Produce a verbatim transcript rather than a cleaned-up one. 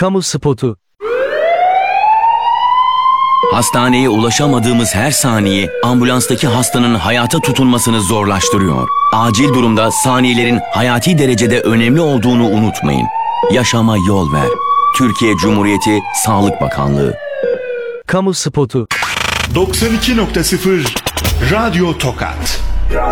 Kamu spotu. Hastaneye ulaşamadığımız her saniye ambulanstaki hastanın hayata tutunmasını zorlaştırıyor. Acil durumda saniyelerin hayati derecede önemli olduğunu unutmayın. Yaşama yol ver. Türkiye Cumhuriyeti Sağlık Bakanlığı. Kamu spotu. doksan iki nokta sıfır Radyo Tokat.